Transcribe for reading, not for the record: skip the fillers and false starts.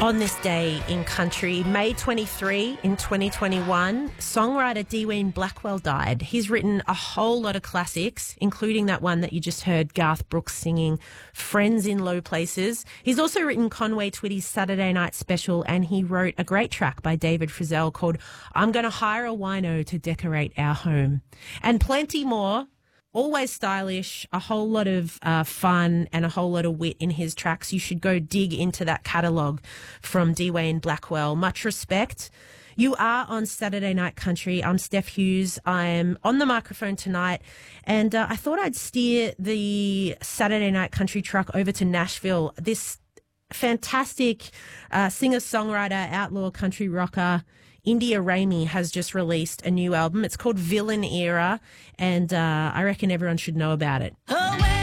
On this day in country, May 23 in 2021, songwriter Dwayne Blackwell died. He's written a whole lot of classics, including that one that you just heard Garth Brooks singing, Friends in Low Places. He's also written Conway Twitty's Saturday Night Special, and he wrote a great track by David Frizzell called I'm Gonna Hire a Wino to Decorate Our Home. And plenty more. Always stylish, a whole lot of fun and a whole lot of wit in his tracks. You should go dig into that catalogue from Dwayne Blackwell. Much respect. You are on Saturday Night Country. I'm Steph Hughes. I'm on the microphone tonight, and I thought I'd steer the Saturday Night Country truck over to Nashville. This fantastic singer-songwriter, outlaw country rocker, India Ramey, has just released a new album. It's called Villain Era, and I reckon everyone should know about it.